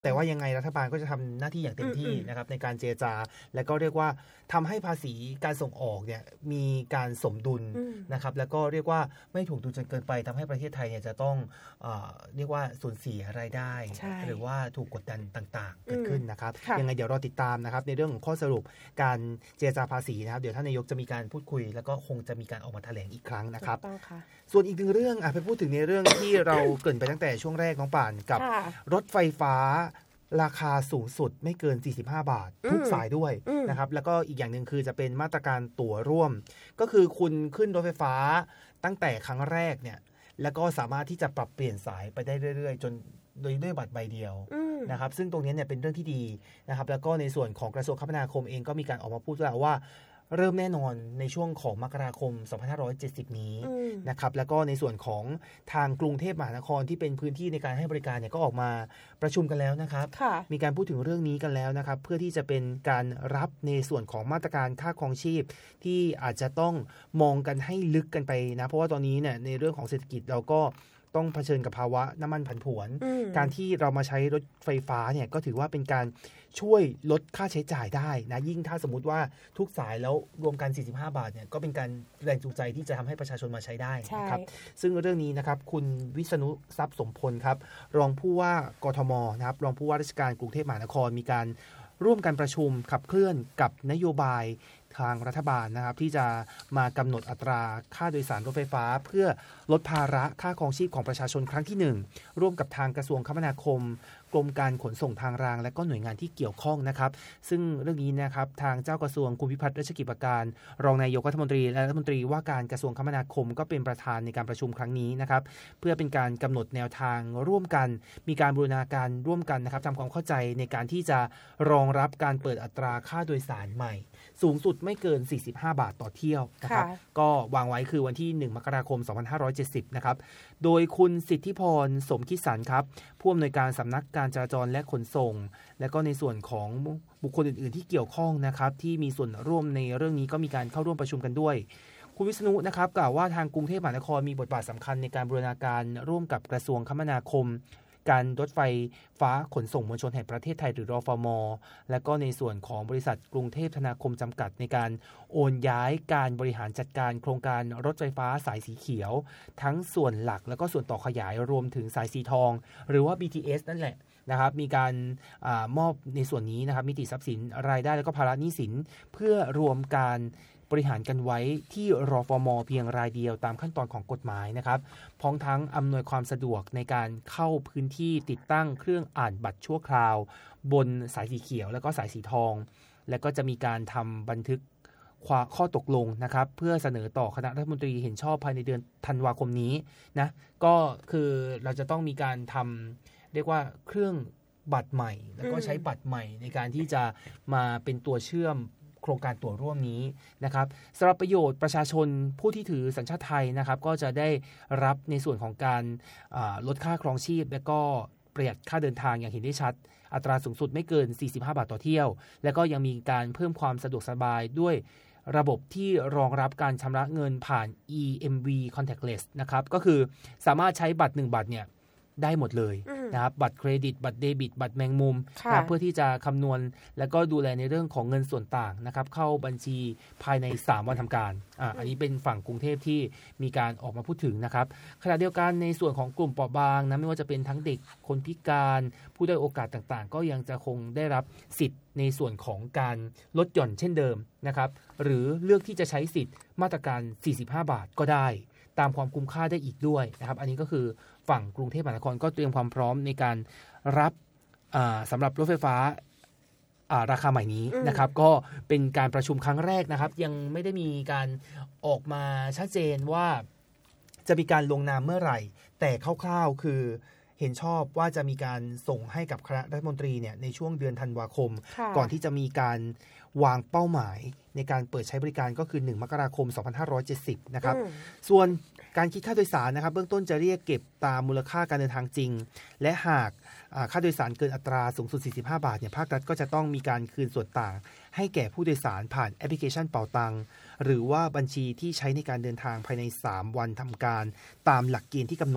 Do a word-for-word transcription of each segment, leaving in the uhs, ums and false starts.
แต่ว่ายังไงรัฐบาลก็จะทำหน้าที่อย่างเต็มที่นะครับในการเจรจาและก็เรียกว่าทำให้ภาษีการส่งออกเนี่ยมีการสมดุลนะครับแล้วก็เรียกว่าไม่ถูกดูจนเกินไปทำให้ประเทศไทยเนี่ยจะต้องเอ่อเรียกว่าสูญเสียรายได้หรือว่าถูกกดดันต่างๆเกิดขึ้นนะครับยังไงเดี๋ยวรอติดตามนะครับในเรื่องของข้อสรุปการเจรจาภาษีนะครับเดี๋ยวท่านนายกจะมีการพูดคุยแล้วก็คงจะมีการออกมาแถลงอีกครั้งนะครับส่วนอีกหนึ่งเรื่องอ่ะไปพูดถึงในเรื่องที่เราเกริ่นไปตั้งแต่ช่วงแรกน้องป่านกับรถไฟฟ้าราคาสูงสุดไม่เกินสี่สิบห้าบาททุกสายด้วยนะครับแล้วก็อีกอย่างหนึ่งคือจะเป็นมาตรการตั๋วร่วมก็คือคุณขึ้นรถไฟฟ้าตั้งแต่ครั้งแรกเนี่ยแล้วก็สามารถที่จะปรับเปลี่ยนสายไปได้เรื่อยๆจนโดยด้วยบัตรใบเดียวนะครับซึ่งตรงนี้เนี่ยเป็นเรื่องที่ดีนะครับแล้วก็ในส่วนของกระทรวงคมนาคมเองก็มีการออกมาพูดแล้วว่าเริ่มแน่นอนในช่วงของมกราคมสองพันห้าร้อยเจ็ดสิบนี้นะครับแล้วก็ในส่วนของทางกรุงเทพมหานครที่เป็นพื้นที่ในการให้บริการเนี่ยก็ออกมาประชุมกันแล้วนะครับมีการพูดถึงเรื่องนี้กันแล้วนะครับเพื่อที่จะเป็นการรับในส่วนของมาตรการค่าครองชีพที่อาจจะต้องมองกันให้ลึกกันไปนะเพราะว่าตอนนี้เนี่ยในเรื่องของเศรษฐกิจเราก็ต้องเผชิญกับภาวะน้ำมันผันผวนการที่เรามาใช้รถไฟฟ้าเนี่ยก็ถือว่าเป็นการช่วยลดค่าใช้จ่ายได้นะยิ่งถ้าสมมุติว่าทุกสายแล้วรวมกันสี่สิบห้าบาทเนี่ยก็เป็นการแรงจูงใจที่จะทำให้ประชาชนมาใช้ได้นะครับซึ่งเรื่องนี้นะครับคุณวิษณุทรัพย์สมพลครับรองผู้ว่ากทมนะครับรองผู้ว่าราชการกรุงเทพมหานครมีการร่วมกันประชุมขับเคลื่อนกับนโยบายทางรัฐบาลนะครับที่จะมากำหนดอัตราค่าโดยสารรถไฟฟ้าเพื่อลดภาระค่าครองชีพของประชาชนครั้งที่หนึ่งร่วมกับทางกระทรวงคมนาคมกรมการขนส่งทางรางและก็หน่วยงานที่เกี่ยวข้องนะครับซึ่งเรื่องนี้นะครับทางเจ้ากระทรวงคุณพิพัฒน์รัชกิจประการรองนายกรัฐมนตรีและรัฐมนตรีว่าการกระทรวงคมนาคมก็เป็นประธานในการประชุมครั้งนี้นะครับเพื่อเป็นการกำหนดแนวทางร่วมกันมีการบูรณาการร่วมกันนะครับทำความเข้าใจในการที่จะรองรับการเปิดอัตราค่าโดยสารใหม่สูงสุดไม่เกินสี่สิบห้าบาทต่อเที่ยวนะครับก็วางไว้คือวันที่หนึ่งมกราคมสองพันห้าร้อยเจ็ดสิบนะครับโดยคุณสิทธิพรสมคิดสรรครับผู้อำนวยการสำนักการจราจรและขนส่งและก็ในส่วนของบุคคลอื่นๆที่เกี่ยวข้องนะครับที่มีส่วนร่วมในเรื่องนี้ก็มีการเข้าร่วมประชุมกันด้วยคุณวิษณุนะครับกล่าวว่าทางกรุงเทพมหานครมีบทบาทสำคัญในการบูรณาการร่วมกับกระทรวงคมนาคมการรถไฟฟ้าขนส่งมวลชนแห่งประเทศไทยหรือรฟม.และก็ในส่วนของบริษัทกรุงเทพธนาคมจำกัดในการโอนย้ายการบริหารจัดการโครงการรถไฟฟ้าสายสีเขียวทั้งส่วนหลักและก็ส่วนต่อขยายรวมถึงสายสีทองหรือว่า บี ที เอส นั่นแหละนะครับมีการอามอบในส่วนนี้นะครับมิติทรัพย์สินรายได้และก็ภาระหนี้สินเพื่อรวมการบริหารกันไว้ที่รฟม.เพียงรายเดียวตามขั้นตอนของกฎหมายนะครับพร้อมทั้งอำนวยความสะดวกในการเข้าพื้นที่ติดตั้งเครื่องอ่านบัตรชั่วคราวบนสายสีเขียวและก็สายสีทองและก็จะมีการทำบันทึกข้อตกลงนะครับเพื่อเสนอต่อคณะรัฐมนตรีเห็นชอบภายในเดือนธันวาคมนี้นะก็คือเราจะต้องมีการทำเรียกว่าเครื่องบัตรใหม่แล้วก็ใช้บัตรใหม่ในการที่จะมาเป็นตัวเชื่อมโครงการตั๋วร่วมนี้นะครับสำหรับประโยชน์ประชาชนผู้ที่ถือสัญชาติไทยนะครับก็จะได้รับในส่วนของการลดค่าครองชีพและก็ประหยัดค่าเดินทางอย่างเห็นได้ชัดอัตราสูงสุดไม่เกินสี่สิบห้าบาทต่อเที่ยวและก็ยังมีการเพิ่มความสะดวกสบายด้วยระบบที่รองรับการชำระเงินผ่าน อี เอ็ม วี contactless นะครับก็คือสามารถใช้บัตรหนึ่งบัตรเนี่ยได้หมดเลยนะครับบัตรเครดิตบัตรเดบิตบัตรแมงมุมนะเพื่อที่จะคำนวณและก็ดูแลในเรื่องของเงินส่วนต่างนะครับเข้าบัญชีภายในสามวันทำการอ่าอันนี้เป็นฝั่งกรุงเทพที่มีการออกมาพูดถึงนะครับขณะเดียวกันในส่วนของกลุ่มเปราะบางนะไม่ว่าจะเป็นทั้งเด็กคนพิการผู้ด้อยโอกาสต่างๆก็ยังจะคงได้รับสิทธิ์ในส่วนของการลดหย่อนเช่นเดิมนะครับหรือเลือกที่จะใช้สิทธิ์มาตรการสี่สิบห้าบาทก็ได้ตามความคุ้มค่าได้อีกด้วยนะครับอันนี้ก็คือฝั่งกรุงเทพมหานครก็เตรียมความพร้อมในการรับสำหรับรถไฟฟ้าราคาใหม่นี้นะครับก็เป็นการประชุมครั้งแรกนะครับยังไม่ได้มีการออกมาชัดเจนว่าจะมีการลงนามเมื่อไหร่แต่คร่าวๆคือเห็นชอบว่าจะมีการส่งให้กับคณะรัฐมนตรีเนี่ยในช่วงเดือนธันวาคมก่อนที่จะมีการวางเป้าหมายในการเปิดใช้บริการก็คือหนึ่งมกราคมสองพันห้าร้อยเจ็ดสิบนะครับส่วนการคิดค่าโดยสารนะครับเบื้องต้นจะเรียกเก็บตามมูลค่าการเดินทางจริงและหากค่าโดยสารเกินอัตราสูงสุดสี่สิบห้าบาทเนี่ยภาครัฐก็จะต้องมีการคืนส่วนต่างให้แก่ผู้โดยสารผ่านแอปพลิเคชันเป๋าตังหรือว่าบัญชีที่ใช้ในการเดินทางภายในสามวันทำการตามหลักเกณฑ์ที่กำหนด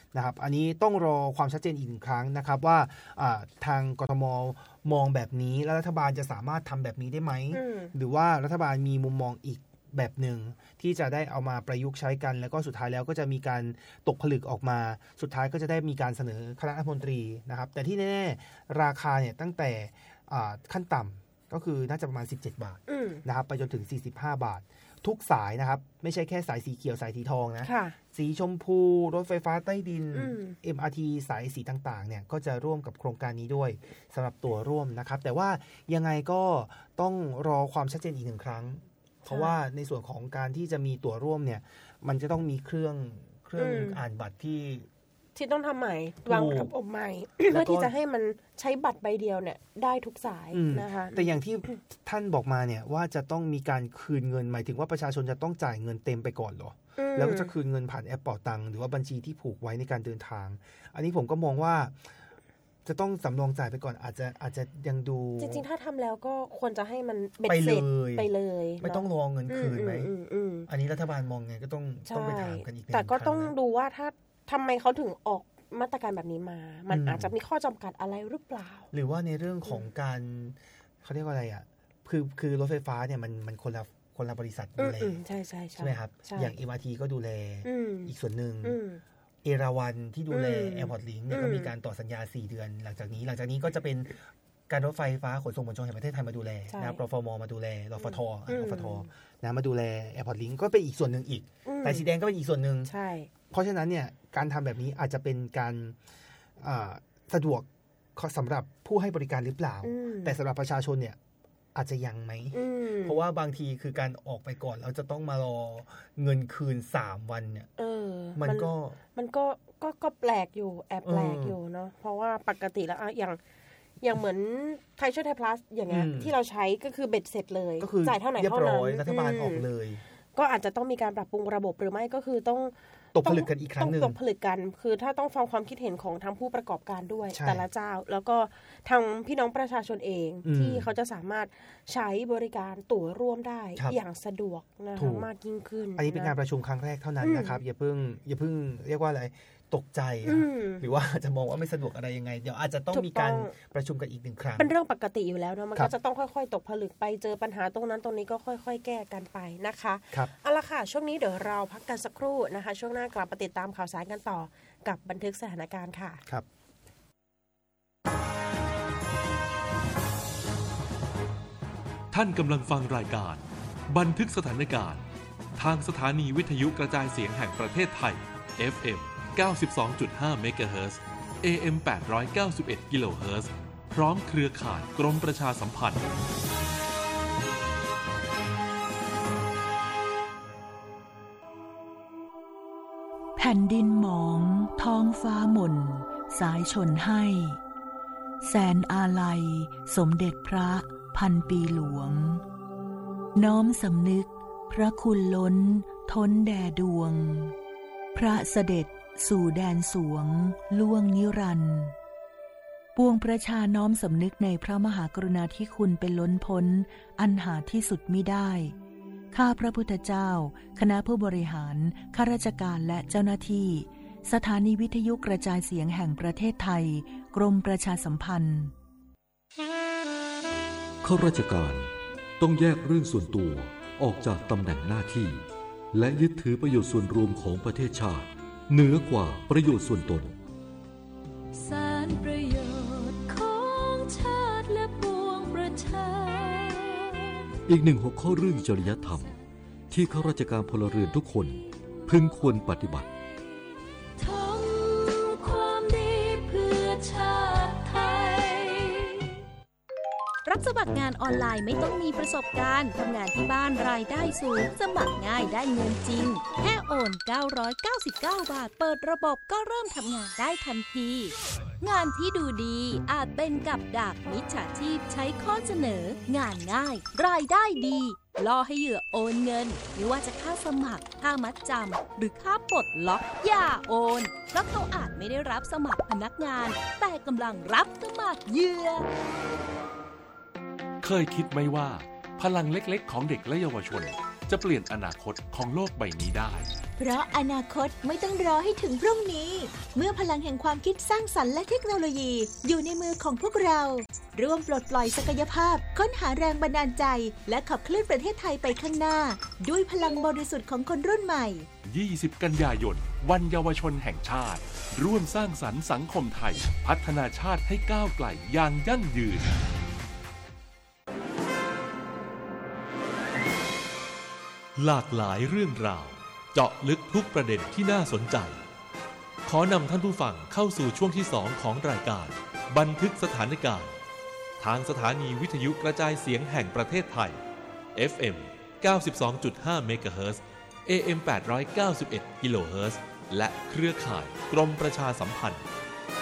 นะครับอันนี้ต้องรอความชัดเจนอีกหนึ่งครั้งนะครับว่าทางกทมมองแบบนี้แล้วรัฐบาลจะสามารถทำแบบนี้ได้ไหมหรือว่ารัฐบาลมีมุมมองอีกแบบหนึ่งที่จะได้เอามาประยุกต์ใช้กันแล้วก็สุดท้ายแล้วก็จะมีการตกผลึกออกมาสุดท้ายก็จะได้มีการเสนอคณะรัฐมนตรีนะครับแต่ที่แน่ๆราคาเนี่ยตั้งแต่ขั้นต่ำก็คือน่าจะประมาณสิบเจ็ดบาทนะครับไปจนถึงสี่สิบห้าบาททุกสายนะครับไม่ใช่แค่สายสีเขียวสายสีทองนะสีชมพูรถไฟฟ้าใต้ดิน เอ็ม อาร์ ที สายสีต่างๆเนี่ยก็จะร่วมกับโครงการนี้ด้วยสำหรับตัวร่วมนะครับแต่ว่ายังไงก็ต้องรอความชัดเจนอีกหนึ่งครั้งเพราะว่าในส่วนของการที่จะมีตั๋วร่วมเนี่ยมันจะต้องมีเครื่องเครื่องอ่านบัตรที่ที่ต้องทำใหม่วางระบบใหม่เพื่อที่จะให้มันใช้บัตรใบเดียวเนี่ยได้ทุกสายนะคะแต่อย่างที่ท่านบอกมาเนี่ยว่าจะต้องมีการคืนเงินหมายถึงว่าประชาชนจะต้องจ่ายเงินเต็มไปก่อนเหรอแล้วก็จะคืนเงินผ่านแอปเป๋าตังค์หรือว่าบัญชีที่ผูกไว้ในการเดินทางอันนี้ผมก็มองว่าจะต้องสำรองจ่ายไปก่อนอาจจะอาจจะยังดูจริงๆถ้าทำแล้วก็ควรจะให้มันเบ็ดเสร็จไปเลยไม่ต้องรอเงินคืนไหมอันนี้รัฐบาลมองไงก็ต้องต้องไปถามกันอีกแต่ก็ต้องดูว่าถ้าทำไมเขาถึงออกมาตรการแบบนี้มามันอาจจะมีข้อจำกัดอะไรหรือเปล่าหรือว่าในเรื่องของการเขาเรียกว่าอะไรอ่ะคือคือรถไฟฟ้าเนี่ยมันมันคนละคนละบริษัทดูแลใช่ใช่ใช่ไหมครับอย่าง เอ็ม อาร์ ที ก็ดูแลอีกส่วนหนึ่งเอราวันที่ดูแล Airport Link เนี่ยก็มีการต่อสัญญาสี่เดือนหลังจากนี้หลังจากนี้ก็จะเป็นการรถไฟฟ้าขนส่งมวลชนแห่งประเทศไทยมาดูแลนะรฟมมาดูแลรฟทรฟทนะมาดูแล Airport Link ก็เป็นอีกส่วนหนึ่งอีกแต่สีแดงก็เป็นอีกส่วนหนึ่งใช่เพราะฉะนั้นเนี่ยการทำแบบนี้อาจจะเป็นการสะดวกสำหรับผู้ให้บริการหรือเปล่าแต่สำหรับประชาชนเนี่ยอาจจะยังไหมเพราะว่าบางทีคือการออกไปก่อนแล้วจะต้องมารอเงินคืนสามวันเนี่ยมันก็มันก็ก็ก็แปลกอยู่แอบแปลกอยู่เนาะเพราะว่าปกติแล้วอย่างอย่างเหมือนไทยช่วยไทยพลัสอย่างเงี้ยที่เราใช้ก็คือเบ็ดเสร็จเลยจ่ายเท่าไหร่เท่านั้นรัฐบาลออกเลยก็อาจจะต้องมีการปรับปรุงระบบหรือไม่ก็คือต้องตกผลึกกันอีกครั้งนึงต้องตกผลึกกันคือถ้าต้องฟังความคิดเห็นของทางผู้ประกอบการด้วยแต่ละเจ้าแล้วก็ทางพี่น้องประชาชนเองที่เขาจะสามารถใช้บริการตั๋วร่วมได้อย่างสะดวกนะคะมากยิ่งขึ้นอันนี้เป็นการประชุมครั้งแรกเท่านั้นนะครับอย่าเพิ่งอย่าเพิ่งเรียกว่าอะไรตกใจหรือว่าจะมองว่าไม่สะดวกอะไรยังไงเดี๋ยวอาจจะต้องมีการประชุมกันอีกหนึ่งครั้งเป็นเรื่องปกติอยู่แล้วเนาะมันก็จะต้องค่อยๆตกผลึกไปเจอปัญหาตรงนั้นตรงนี้ก็ค่อยๆแก้กันไปนะคะเอาละค่ะช่วงนี้เดี๋ยวเราพักกันสักครู่นะคะช่วงหน้ากลับมาติดตามข่าวสารกันต่อกับบันทึกสถานการณ์ค่ะครับท่านกำลังฟังรายการบันทึกสถานการณ์ทางสถานีวิทยุกระจายเสียงแห่งประเทศไทย เอฟ เอ็ม เก้าสิบสองจุดห้า เมกะเฮิรตซ์ เอ เอ็ม แปดร้อยเก้าสิบเอ็ด กิโลเฮิรตซ์ พร้อมเครือข่ายกรมประชาสัมพันธ์แผ่นดินหมองท้องฟ้าหม่นสายชนให้แสนอาลัยสมเด็จพระพันปีหลวงน้อมสำนึกพระคุณล้นท้นแด่ดวงพระเสด็จสู่แดนสวงล่วงนิรันดร์ปวงประชาน้อมสำนึกในพระมหากรุณาธิคุณเป็นล้นพ้นอันหาที่สุดมิได้ข้าพระพุทธเจ้าคณะผู้บริหารข้าราชการและเจ้าหน้าที่สถานีวิทยุกระจายเสียงแห่งประเทศไทยกรมประชาสัมพันธ์ข้าราชการต้องแยกเรื่องส่วนตัวออกจากตำแหน่งหน้าที่และยึดถือประโยชน์ส่วนรวมของประเทศชาติเหนือกว่าประโยชน์ส่วนตนสารประโยชน์ของชาติและปวงประชาอีกหนึ่งหัวข้อเรื่องจริยธรรมที่ข้าราชการพลเรือนทุกคนพึงควรปฏิบัติทำความดีเพื่อชาติไทยรับสมัครงานออนไลน์ไม่ต้องมีประสบการณ์ทำงานที่บ้านรายได้สูงสมัครง่ายได้เงินจริงแค่โอนเก้าร้อยเก้าสิบเก้าบาทเปิดระบบก็เริ่มทำงานได้ทันทีงานที่ดูดีอาจเป็นกับดักมิจฉาชีพใช้ข้อเสนองานง่ายรายได้ดีล่อให้เหยื่อโอนเงินไม่ว่าจะค่าสมัครค่ามัดจำหรือค่าปลดล็อกอย่าโอนเพราะเขาอาจไม่ได้รับสมัครพนักงานแต่กำลังรับสมัครเหยื่อเคยคิดไหมว่าพลังเล็กๆของเด็กและเยาวชนจะเปลี่ยนอนาคตของโลกใบนี้ได้เพราะอนาคตไม่ต้องรอให้ถึงพรุ่งนี้เมื่อพลังแห่งความคิดสร้างสรรค์และเทคโนโลยีอยู่ในมือของพวกเราร่วมปลดปล่อยศักยภาพค้นหาแรงบันดาลใจและขับเคลื่อนประเทศไทยไปข้างหน้าด้วยพลังบริสุทธิ์ของคนรุ่นใหม่ยี่สิบกันยายนวันเยาวชนแห่งชาติร่วมสร้างสรรค์สังคมไทยพัฒนาชาติให้ก้าวไกลอย่างยั่งยืนหลากหลายเรื่องราวเจาะลึกทุกประเด็นที่น่าสนใจขอนำท่านผู้ฟังเข้าสู่ช่วงที่สองของรายการบันทึกสถานการณ์ทางสถานีวิทยุกระจายเสียงแห่งประเทศไทย เอฟ เอ็ม เก้าสิบสองจุดห้า เมกะเฮิรตซ์ เอ เอ็ม แปดร้อยเก้าสิบเอ็ด กิโลเฮิรตซ์ และเครือข่ายกรมประชาสัมพันธ์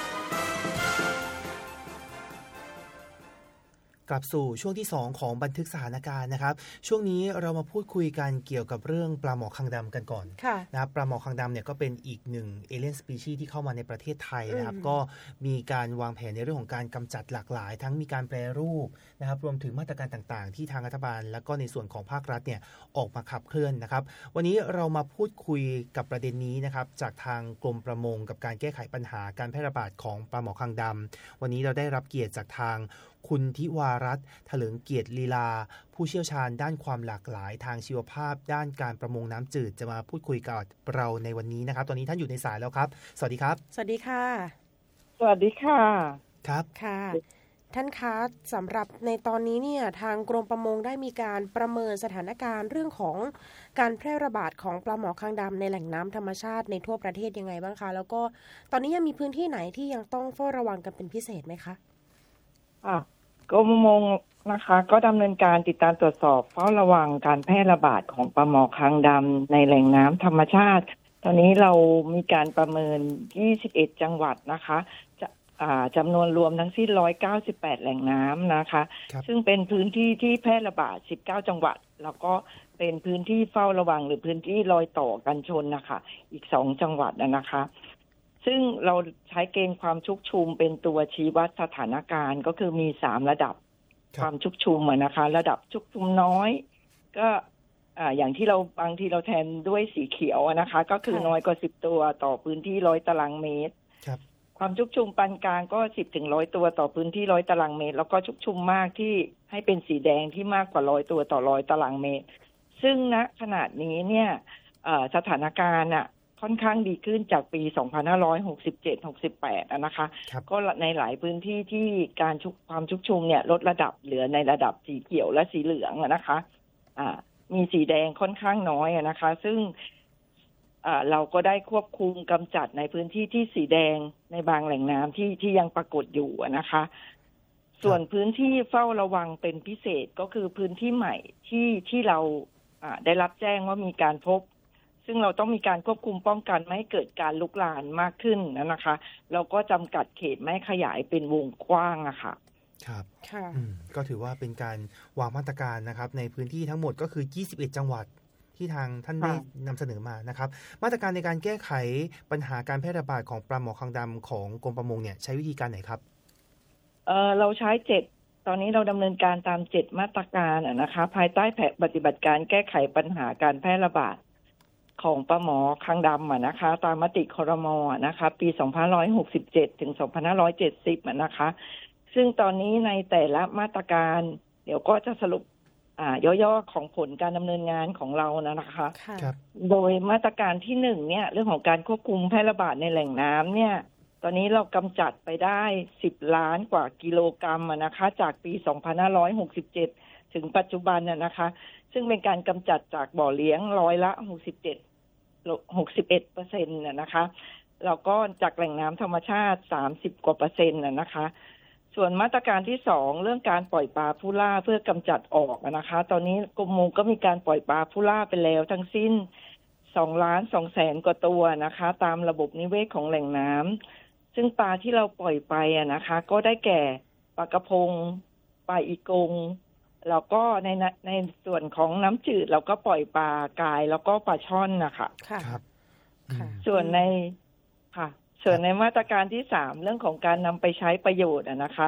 กลับสู่ช่วงที่สองของบันทึกสถานการณ์นะครับช่วงนี้เรามาพูดคุยกันเกี่ยวกับเรื่องปลาหมอคางดำกันก่อนนะครับปลาหมอคางดำเนี่ยก็เป็นอีกหนึ่งเอเลียนสปีชีส์ที่เข้ามาในประเทศไทยนะครับก็มีการวางแผนในเรื่องของการกำจัดหลากหลายทั้งมีการแปรรูปนะครับรวมถึงมาตรการต่างๆที่ทางรัฐบาลและก็ในส่วนของภาครัฐเนี่ยออกมาขับเคลื่อนนะครับวันนี้เรามาพูดคุยกับประเด็นนี้นะครับจากทางกรมประมงกับการแก้ไขปัญหาการแพร่ระบาดของปลาหมอคางดำวันนี้เราได้รับเกียรติจากทางคุณทิวารัตน์ถลิงเกียรติลีลาผู้เชี่ยวชาญด้านความหลากหลายทางชีวภาพด้านการประมงน้ำจืดจะมาพูดคุยกับเราในวันนี้นะครับตอนนี้ท่านอยู่ในสายแล้วครับสวัสดีครับสวัสดีค่ะสวัสดีค่ะครับค่ะท่านคะสำหรับในตอนนี้เนี่ยทางกรมประมงได้มีการประเมินสถานการณ์เรื่องของการแพร่ระบาดของปลาหมอคางดำในแหล่งน้ำธรรมชาติในทั่วประเทศยังไงบ้างคะแล้วก็ตอนนี้ยังมีพื้นที่ไหนที่ยังต้องเฝ้าระวังกันเป็นพิเศษไหมคะอ่ะกรมประมงนะคะก็ดำเนินการติดตามตรวจสอบเฝ้าระวังการแพร่ระบาดของปลาหมอคางดำในแหล่งน้ำธรรมชาติตอนนี้เรามีการประเมินยี่สิบเอ็ดจังหวัดนะคะจะอ่าจำนวนรวมทั้งสิ้นหนึ่งร้อยเก้าสิบแปดแหล่งน้ำนะคะซึ่งเป็นพื้นที่ที่แพร่ระบาดสิบเก้าจังหวัดแล้วก็เป็นพื้นที่เฝ้าระวังหรือพื้นที่รอยต่อกันชนนะคะอีกสองจังหวัดนะคะซึ่งเราใช้เกณฑ์ความชุกชุมเป็นตัวชี้วัดสถานการณ์ก็คือมีสามระดับความชุกชุมนะคะระดับชุกชุมน้อยก็อ่าอย่างที่เราบางทีเราแทนด้วยสีเขียวนะคะก็คือน้อยกว่าสิบตัวต่อพื้นที่ร้อยตารางเมตรความชุกชุมปานกลางก็สิบถึงร้อยตัวต่อพื้นที่ร้อยตารางเมตรแล้วก็ชุกชุมมากที่ให้เป็นสีแดงที่มากกว่าร้อยตัวต่อร้อยตารางเมตรซึ่งณขณะนี้เนี่ยสถานการณ์อ่ะค่อนข้างดีขึ้นจากปีสองพันห้าร้อยหกสิบเจ็ด หกสิบแปดนะคะก็ในหลายพื้นที่ที่การชุกความชุกชุมเนี่ยลดระดับเหลือในระดับสีเขียวและสีเหลืองนะคะอ่ามีสีแดงค่อนข้างน้อยนะคะซึ่งอ่าเราก็ได้ควบคุมกำจัดในพื้นที่ที่สีแดงในบางแหล่งน้ำที่ที่ยังปรากฏอยู่นะคะส่วนพื้นที่เฝ้าระวังเป็นพิเศษก็คือพื้นที่ใหม่ที่ที่เราอ่าได้รับแจ้งว่ามีการพบซึ่งเราต้องมีการควบคุมป้องกันไม่ให้เกิดการลุกลามมากขึ้นนะคะเราก็จำกัดเขตไม่ขยายเป็นวงกว้างอะค่ะครับค่ะก็ถือว่าเป็นการวางมาตรการนะครับในพื้นที่ทั้งหมดก็คือยี่สิบเอ็ดจังหวัดที่ทางท่านได้นำเสนอมานะครับมาตรการในการแก้ไขปัญหาการแพร่ระบาดของปลาหมอคางดำของกรมประมงเนี่ยใช้วิธีการไหนครับเออเราใช้เจ็ดตอนนี้เราดำเนินการตามเจ็ดมาตรการนะคะภายใต้แผนปฏิบัติการแก้ไขปัญหาการแพร่ระบาดของปลาหมอคางดำอ่ะนะคะตามมติครม.นะคะปีสองพันห้าร้อยหกสิบเจ็ดถึงสองพันห้าร้อยเจ็ดสิบอ่ะนะคะซึ่งตอนนี้ในแต่ละมาตรการเดี๋ยวก็จะสรุปอ่าย่อๆของผลการดำเนินงานของเรานะคะโดยมาตรการที่หนึ่งเนี่ยเรื่องของการควบคุมแพร่ระบาดในแหล่งน้ำเนี่ยตอนนี้เรากำจัดไปได้สิบล้านกว่ากิโลกรัมอ่ะนะคะจากปีสองพันห้าร้อยหกสิบเจ็ดถึงปัจจุบันน่ะนะคะซึ่งเป็นการกำจัดจากบ่อเลี้ยงร้อยละหกสิบเจ็ดหกสิบเอ็ดเปอร์เซ็นต์น่ะนะคะแล้วก็จากแหล่งน้ำธรรมชาติสามสิบกว่าเปอร์เซ็นต์น่ะนะคะส่วนมาตรการที่สองเรื่องการปล่อยปลาผู้ล่าเพื่อกำจัดออกนะคะตอนนี้กรมประมงก็มีการปล่อยปลาผู้ล่าไปแล้วทั้งสิ้นสองล้านสองแสนกว่าตัวนะคะตามระบบนิเวศของแหล่งน้ำซึ่งปลาที่เราปล่อยไปอ่ะนะคะก็ได้แก่ปลากระพงปลาอีกงแล้วก็ในในส่วนของน้ำจืดเราก็ปล่อยปลากายแล้วก็ปลาช่อนนะคะครับส่วนในค่ะส่วนในมาตรการที่สามเรื่องของการนำไปใช้ประโยชน์อ่ะนะคะ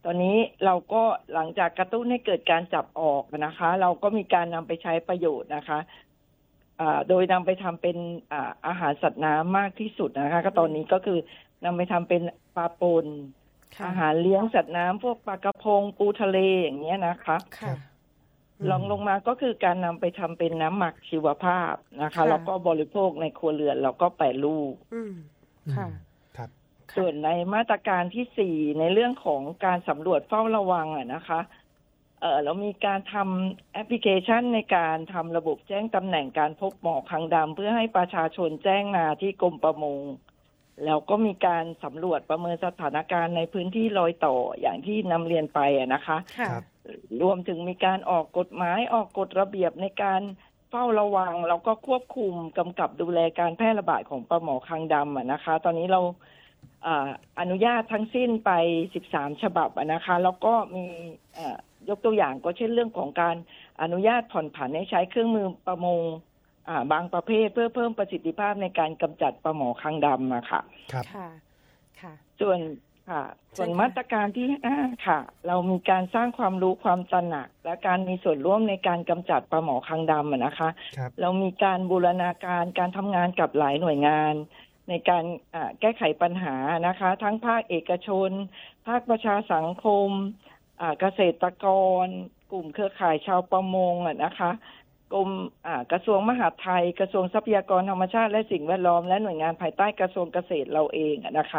ตอนนี้เราก็หลังจากกระตุ้นให้เกิดการจับออกนะคะ เราก็มีการนำไปใช้ประโยชน์นะคะโดยนำไปทำเป็นอาหารสัตว์น้ำมากที่สุดนะคะก็ตอนนี้ก็คือนำไปทำเป็นปลาปนอาหารเลี้ยงสัตว์น้ำพวกปลากระพงปูทะเลอย่างเงี้ยนะคะลองลงมาก็คือการนำไปทำเป็นน้ำหมักชีวภาพนะคะแล้วก็บริโภคในครัวเรือนแล้วก็แปรรูปค่ะส่วนในมาตรการที่สี่ในเรื่องของการสำรวจเฝ้าระวังอะนะคะเออเรามีการทำแอปพลิเคชันในการทำระบบแจ้งตำแหน่งการพบหมอกคางดำเพื่อให้ประชาชนแจ้งมาที่กรมประมงแล้วก็มีการสำรวจประเมินสถานการณ์ในพื้นที่รอยต่ออย่างที่นำเรียนไปอะนะคะรวมถึงมีการออกกฎหมายออกกฎระเบียบในการเฝ้าระวังแล้วก็ควบคุมกำกับดูแลการแพร่ระบาดของปลาหมอคางดำอะนะคะตอนนี้เราอนุญาตทั้งสิ้นไปสิบสามฉบับนะคะแล้วก็มียกตัวอย่างก็เช่นเรื่องของการอนุญาตผ่อนผันให้ใช้เครื่องมือประมงบางประเภทเพื่อเพิ่มประสิทธิภาพในการกำจัดปลาหมอคางดำอะค่ะครับค่ะค่ะส่วนค่ะส่วนมาตรการที่ห้าค่ะเรามีการสร้างความรู้ความตระหนักและการมีส่วนร่วมในการกำจัดปลาหมอคางดำอะนะคะเรามีการบูรณาการการทำงานกับหลายหน่วยงานในการแก้ไขปัญหานะคะทั้งภาคเอกชนภาคประชาสังคมเกษตรกรกลุ่มเครือข่ายชาวประมงนะคะกรมกระทรวงมหาดไทยกระทรวงทรัพยากรธรรมชาติและสิ่งแวดล้อมและหน่วยงานภายใต้กระทรวงเกษตรเราเองนะคะ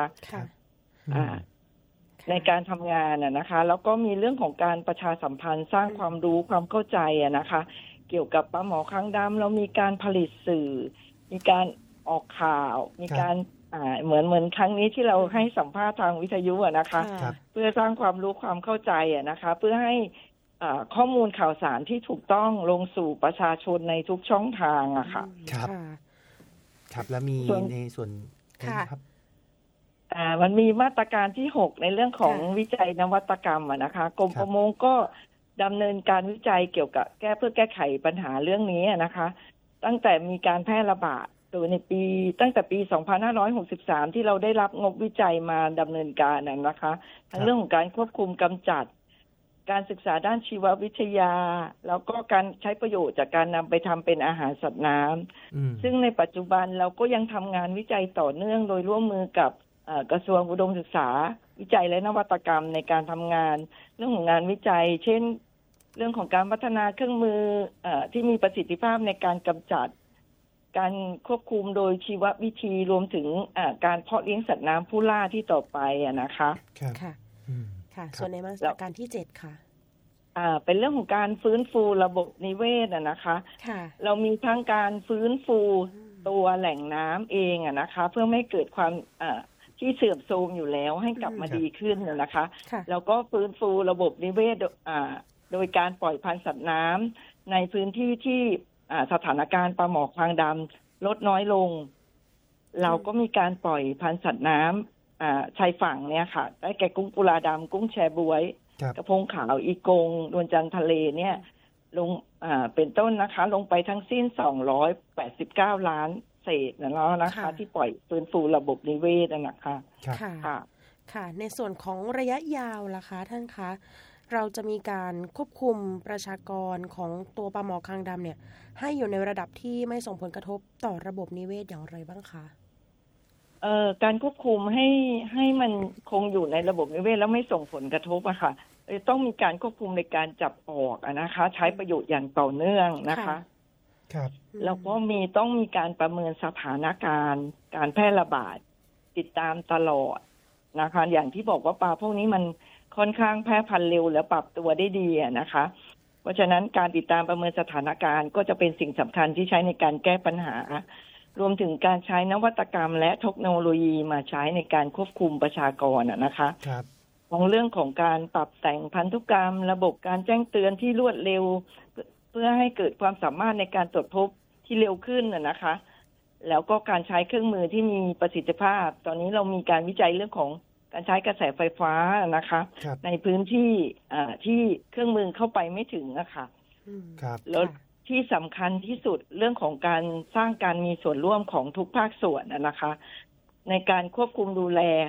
ในการทำงานนะคะแล้วก็มีเรื่องของการประชาสัมพันธ์สร้างความรู้ความเข้าใจนะคะเกี่ยวกับปลาหมอคางดำเรามีการผลิตสื่อมีการออกข่าวมีการเหมือนเหมือนครั้งนี้ที่เราให้สัมภาษณ์ทางวิทยุนะคะเพื่อสร้างความรู้ความเข้าใจนะคะเพื่อให้ข้อมูลข่าวสารที่ถูกต้องลงสู่ประชาชนในทุกช่องทางอะค่ะครับครับแล้วมีในส่วนครับอ่ามันมีมาตรการที่หกในเรื่องของวิจัยนวัตกรรมอะนะคะกรมประมงก็ดำเนินการวิจัยเกี่ยวกับแก้เพื่อแก้ไขปัญหาเรื่องนี้นะคะตั้งแต่มีการแพร่ระบาดโดยในปีตั้งแต่ปีสองพันห้าร้อยหกสิบสามที่เราได้รับงบวิจัยมาดำเนินการนะคะทั้งเรื่องของการควบคุมกำจัดการศึกษาด้านชีววิทยาแล้วก็การใช้ประโยชน์จากการนำไปทำเป็นอาหารสัตว์น้ำซึ่งในปัจจุบันเราก็ยังทำงานวิจัยต่อเนื่องโดยร่วมมือกับกระทรวงอุดมศึกษาวิจัยและนวัตกรรมในการทำงานเรื่องของงานวิจัยเช่นเรื่องของการพัฒนาเครื่องมือที่มีประสิทธิภาพในการกำจัดการควบคุมโดยชีววิธีรวมถึงการเพาะเลี้ยงสัตว์น้ำผู้ล่าที่ต่อไปนะคะค่ะค่ะส่วนในมาตรการที่เจ็ดค่ะอ่าเป็นเรื่องของการฟื้นฟูระบบนิเวศอ่ะนะคะค่ะเรามีทั้งการฟื้นฟูตัวแหล่งน้ำเองอ่ะนะคะเพื่อไม่เกิดความอ่าที่เสื่อมโทรมอยู่แล้วให้กลับมาดีขึ้นนะคะแล้วก็ฟื้นฟูระบบนิเวศอ่าโดยการปล่อยพันธุ์สัตว์น้ำในพื้นที่ที่สถานการณ์ปลาหมอคางดำลดน้อยลงเราก็มีการปล่อยพันธุ์สัตว์น้ำชายฝั่งเนี่ยค่ะได้แก่กุ้งกุลาดำกุ้งแชบ๊วยกระพงขาวอีกงนวลจันทร์ทะเลเนี่ยลงเป็นต้นนะคะลงไปทั้งสิ้นสองร้อยแปดสิบเก้าล้านเศษนะแล้วนะคะที่ปล่อยฟื้นฟูระบบนิเวศนะคะค่ะค่ะในส่วนของระยะยาวล่ะคะท่านคะเราจะมีการควบคุมประชากรของตัวปลาหมอคางดำเนี่ยให้อยู่ในระดับที่ไม่ส่งผลกระทบต่อระบบนิเวศอย่างไรบ้างคะเอ่อการควบคุมให้ให้มันคงอยู่ในระบบนิเวศแล้วไม่ส่งผลกระทบอะค่ะต้องมีการควบคุมในการจับออกนะคะใช้ประโยชน์อย่างต่อเนื่องนะคะครับแล้วก็มีต้องมีการประเมินสถานการณ์การแพร่ระบาดติดตามตลอดนะคะอย่างที่บอกว่าปลาพวกนี้มันค่อนข้างแพร่พันธุ์เร็วและปรับตัวได้ดีนะคะเพราะฉะนั้นการติดตามประเมินสถานการณ์ก็จะเป็นสิ่งสำคัญที่ใช้ในการแก้ปัญหารวมถึงการใช้นวัตกรรมและเทคโนโลยีมาใช้ในการควบคุมประชากรนะคะของเรื่องของการปรับแต่งพันธุกรรมระบบการแจ้งเตือนที่รวดเร็วเพื่อให้เกิดความสามารถในการตรวจพบที่เร็วขึ้นนะคะแล้วก็การใช้เครื่องมือที่มีประสิทธิภาพตอนนี้เรามีการวิจัยเรื่องของการใช้กระแสไฟฟ้านะคะในพื้นที่ที่เครื่องมือเข้าไปไม่ถึงนะคะแล้วที่สำคัญที่สุดเรื่องของการสร้างการมีส่วนร่วมของทุกภาคส่วนนะคะในการควบคุมดูแล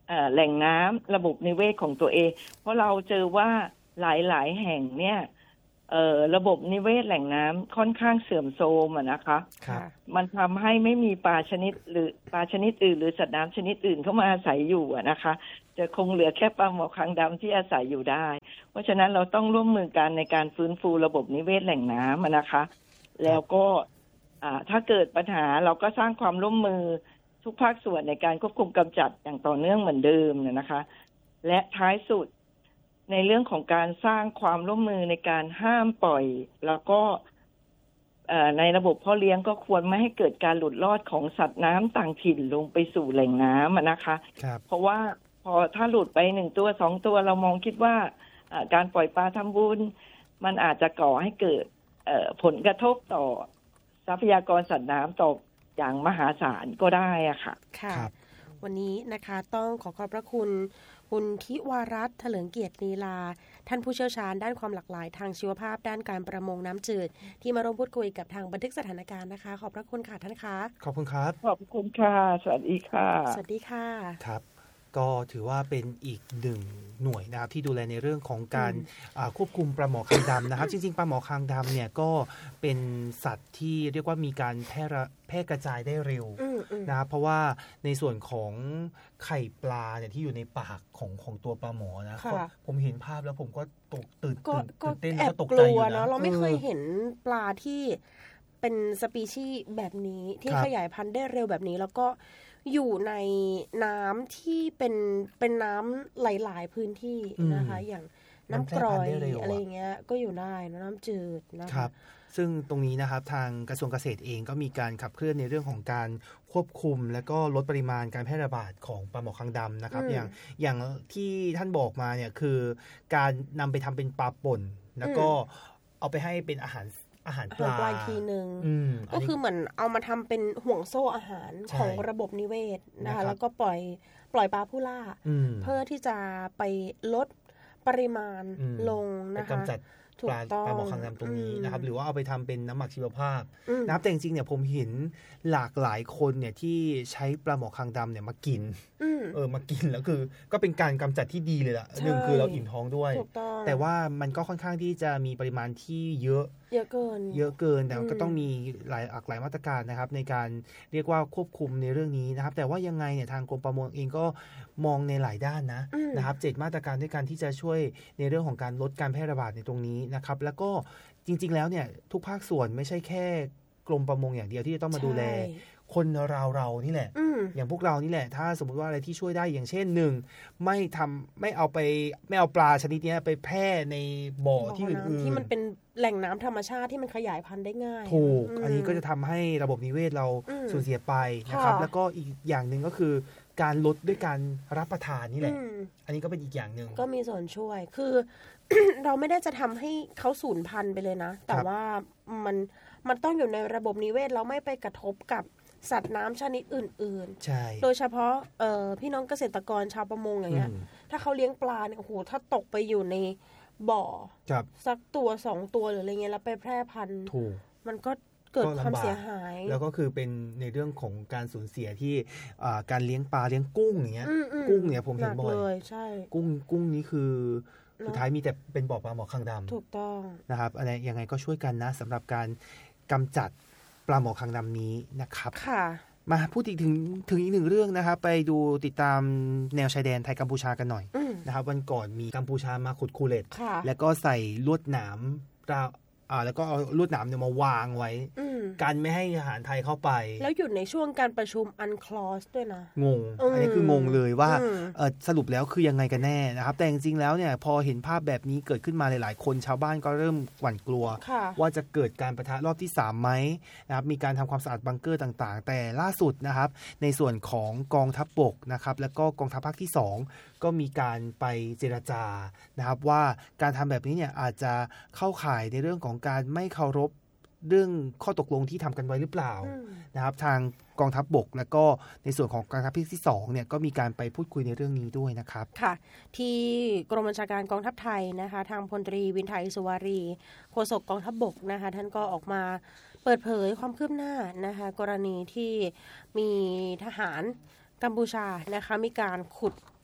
แหล่งน้ำระบบนิเวศของตัวเองเพราะเราเจอว่าหลายๆแห่งเนี่ยระบบนิเวศแหล่งน้ำค่อนข้างเสื่อมโทรมอะนะคะมันทำให้ไม่มีปลาชนิดหรือปลาชนิดอื่นหรือสัตว์น้ำชนิดอื่นเข้ามาอาศัยอยู่อะนะคะจะคงเหลือแค่ปลาหมอคางดำที่อาศัยอยู่ได้เพราะฉะนั้นเราต้องร่วมมือกันในการฟื้นฟูระบบนิเวศแหล่งน้ำนะคะแล้วก็ถ้าเกิดปัญหาเราก็สร้างความร่วมมือทุกภาคส่วนในการควบคุมกำจัดอย่างต่อเนื่องเหมือนเดิมนะคะและท้ายสุดในเรื่องของการสร้างความร่วมมือในการห้ามปล่อยแล้วก็ในระบบพ่อเลี้ยงก็ควรไม่ให้เกิดการหลุดรอดของสัตว์น้ำต่างถิ่นลงไปสู่แหล่งน้ำนะคะเพราะว่าพอถ้าหลุดไปหนึ่งตัวสองตัวเรามองคิดว่าการปล่อยปลาทำบุญมันอาจจะก่อให้เกิดผลกระทบต่อทรัพยากรสัตว์น้ำต่ออย่างมหาศาลก็ได้อะค่ะค่ะวันนี้นะคะต้องขอขอบพระคุณคุณทิวารัตน์เถลิงเกียรตินีลาท่านผู้เชี่ยวชาญด้านความหลากหลายทางชีวภาพด้านการประมงน้ำจืดที่มาร่วมพูดคุยกับทางบันทึกสถานการณ์นะคะขอบพระคุณค่ะท่านคะขอบคุณครับขอบคุณค่ะสวัสดีค่ะสวัสดีค่ะครับก็ถือว่าเป็นอีกหนึ่งหน่วยนะครับที่ดูแลในเรื่องของการควบคุมปลาหมอคางดำนะครับ จริงๆปลาหมอคางดำเนี่ยก็เป็นสัตว์ที่เรียกว่ามีการแพร่แพร่กระจายได้เร็วนะครับเพราะว่าในส่วนของไข่ปลาเนี่ยที่อยู่ในปากของของตัวปลาหมอนะผมเห็นภาพแล้วผมก็ตกตื่นตื่นเต้นแล้วก็ตกใจอยู่นะเราไม่เคยเห็นปลาที่เป็นสปีชีส์แบบนี้ที่ขยายพันธุ์ได้เร็วแบบนี้แล้วก็อยู่ในน้ำที่เป็นเป็นน้ำหลายๆพื้นที่นะคะอย่างน้ำกร่อยอะไรอย่างเงี้ยก็อยู่ได้น้ำจืดนะครับซึ่งตรงนี้นะครับทางกระทรวงเกษตรเองก็มีการขับเคลื่อนในเรื่องของการควบคุมและก็ลดปริมาณการแพร่ระบาดของปลาหมอคางดำนะครับอย่างอย่างที่ท่านบอกมาเนี่ยคือการนำไปทำเป็นปลาป่นแล้วก็เอาไปให้เป็นอาหารอาหารปลาปลาทีนึงก็คือเหมือนเอามาทำเป็นห่วงโซ่อาหารของระบบนิเวศนะคะแล้วก็ปล่อยปล่อยปลาผู้ล่าเพื่อที่จะไปลดปริมาณลงนะคะกำจัดปลาปลาหมอคางดำตรงนี้นะครับหรือว่าเอาไปทำเป็นน้ำหมักชีวภาพนะครับแต่จริงๆเนี่ยผมเห็นหลากหลายคนเนี่ยที่ใช้ปลาหมอคางดำเนี่ยมากินเออมากินแล้วคือก็เป็นการกำจัดที่ดีเลยล่ะหนึ่งคือเราอิ่มท้องด้วยแต่ว่ามันก็ค่อนข้างที่จะมีปริมาณที่เยอะเยอะเกินเยอะเกินแต่ก็ต้องมีหลายหลายมาตรการนะครับในการเรียกว่าควบคุมในเรื่องนี้นะครับแต่ว่ายังไงเนี่ยทางกรมประมงเองก็มองในหลายด้านนะนะครับเจ็ดมาตรการด้วยกันที่จะช่วยในเรื่องของการลดการแพร่ระบาดในตรงนี้นะครับแล้วก็จริงๆแล้วเนี่ยทุกภาคส่วนไม่ใช่แค่กรมประมงอย่างเดียวที่จะต้องมาดูแลคนเราเรานี่แหละ อ, อย่างพวกเรานี่แหละถ้าสมมติว่าอะไรที่ช่วยได้อย่างเช่นหนึ่งไม่ทำไม่เอาไปไม่เอาปลาชนิดนี้ไปแพร่ในบ่อที่อื่นๆที่มันเป็นแหล่งน้ำธรรมชาติที่มันขยายพันธุ์ได้ง่ายถูก อ, อันนี้ก็จะทำให้ระบบนิเวศเราสูญเสียไปนะครับแล้วก็อีกอย่างหนึ่งก็คือการลดด้วยการรับประทานนี่แหละอันนี้ก็เป็นอีกอย่างหนึ่งก็มีส่วนช่วยคือ เราไม่ได้จะทำให้เขาสูญพันธุ์ไปเลยนะแต่ว่ามันมันต้องอยู่ในระบบนิเวศแล้วไม่ไปกระทบกับสัตว์น้ำชนิดอื่นๆใช่โดยเฉพาะเอ่อพี่น้องเกษตรกรชาวประมงอย่างเงี้ยถ้าเขาเลี้ยงปลาเนี่ยโอ้โหถ้าตกไปอยู่ในบ่อสักตัวสองตัวหรืออะไรเงี้ยแล้วไปแพร่พันธุ์มันก็เกิดความเสียหายแล้วก็คือเป็นในเรื่องของการสูญเสียที่การเลี้ยงปลาเลี้ยงกุ้งอย่างเงี้ยกุ้งเนี่ยผมเห็นบ่อยกุ้งกุ้งนี้คือสุดท้ายมีแต่เป็นบ่อปลาหมอคางดำถูกต้องนะครับอะไรยังไงก็ช่วยกันนะสำหรับการกำจัดปลาหมอคางดำนี้นะครับค่ะมาพูดอีกถึงถึงอีกหนึ่งเรื่องนะครับไปดูติดตามแนวชายแดนไทยกัมพูชากันหน่อยนะครับวันก่อนมีกัมพูชามาขุดคูเลตแล้วก็ใส่ลวดหนามอ่าแล้วก็เอาลวดหนามเนี่ยมาวางไว้กันไม่ให้ทหารไทยเข้าไปแล้วอยู่ในช่วงการประชุมอันคลอสด้วยนะงงอันนี้คืองงเลยว่าสรุปแล้วคือยังไงกันแน่นะครับแต่จริงๆแล้วเนี่ยพอเห็นภาพแบบนี้เกิดขึ้นมาหลายๆคนชาวบ้านก็เริ่มหวั่นกลัวว่าจะเกิดการปะทะรอบที่สามไหมนะครับมีการทำความสะอาดบังเกอร์ต่างๆแต่ล่าสุดนะครับในส่วนของกองทัพบกนะครับแล้วก็กองทัพภาคที่สองก็มีการไปเจรจานะครับว่าการทำแบบนี้เนี่ยอาจจะเข้าข่ายในเรื่องของการไม่เคารพเรื่องข้อตกลงที่ทำกันไว้หรือเปล่านะครับทางกองทัพบกและก็ในส่วนของกองทัพภาคที่สองเนี่ยก็มีการไปพูดคุยในเรื่องนี้ด้วยนะครับค่ะที่กรมบัญชาการกองทัพไทยนะคะทางพลตรีวินไทยสุวารีโฆษกกองทัพบกนะคะท่านก็ออกมาเปิดเผยความคืบหน้านะคะกรณีที่มีทหารกัมพูชานะคะมีการขุด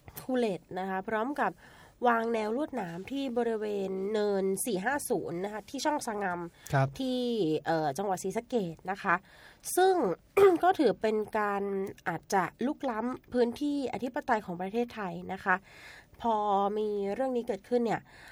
คูเลตนะคะพร้อมกับวางแนวลวดหนามที่บริเวณเนินสี่ห้าศูนย์นะคะที่ช่องสะงำที่จังหวัดศรีสะเกษนะคะซึ่ง ก็ถือเป็นการอาจจะลุกล้ำพื้นที่อธิปไตยของประเทศไทยนะคะพอมีเรื่องนี้เกิดขึ้นเนี่ย